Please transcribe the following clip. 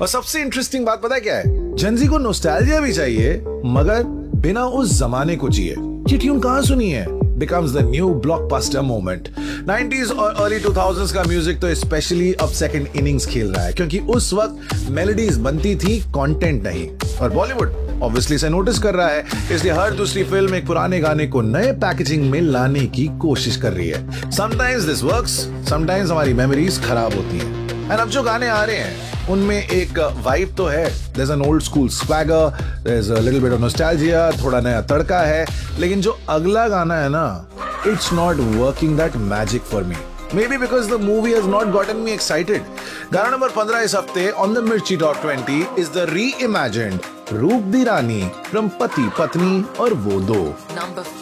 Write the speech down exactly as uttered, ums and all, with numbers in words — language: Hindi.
और सबसे इंटरेस्टिंग बात पता है क्या है? जेनजी को नॉस्टैल्जिया भी चाहिए मगर बिना उस जमाने को जिए। ये ट्यून कहां सुनी है? Becomes the new blockbuster moment. Nineties और early टू थाउज़ेंड्स का म्यूजिक तो स्पेशली अब सेकंड इनिंग्स खेल रहा है क्योंकि उस वक्त मेलोडीज बनती थी, कंटेंट नहीं। और बॉलीवुड ऑब्वियसली से नोटिस कर रहा है, इसलिए हर दूसरी फिल्म एक पुराने गाने को नए पैकेजिंग में लाने की कोशिश कर रही है। समटाइम्स दिस वर्क्स, समटाइम्स हमारी मेमोरीज खराब होती हैं। एंड अब जो गाने आ रहे हैं उनमें एक वाइब तो है, there is an old school swagger, there is a little bit of nostalgia, थोड़ा नया तड़का है, लेकिन जो अगला गाना है ना, it's not working that magic for me. Maybe because the movie has not gotten me excited. गाना नंबर पंद्रह इस हफ्ते on the Mirchi Top twenty is the reimagined रूप दी रानी from पति पत्नी और वो दो। Number